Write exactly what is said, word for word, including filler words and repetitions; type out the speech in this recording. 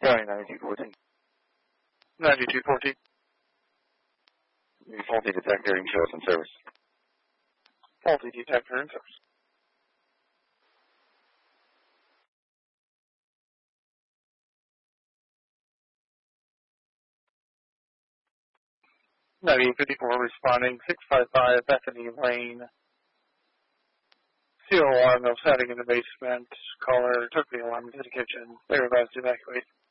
County ninety-two fourteen. ninety-two fourteen. Faulty detector and show us in service. Faulty detector in service. ninety-eight fifty-four responding, six five five Bethany Lane. C O alarm, no setting in the basement. Caller took the alarm to the kitchen. They were advised to evacuate.